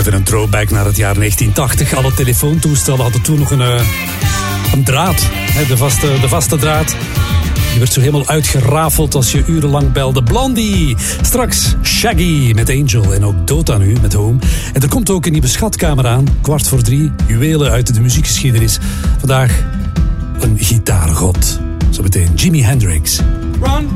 Even een throwback naar het jaar 1980. Alle telefoontoestellen hadden toen nog een draad. De vaste draad. Die werd zo helemaal uitgerafeld als je urenlang belde. Blondie. Straks Shaggy met Angel en ook Dota nu met Home. En er komt ook een nieuwe schatkamer aan. 2:15. Juwelen uit de muziekgeschiedenis. Vandaag een gitaargod. Zometeen Jimi Hendrix.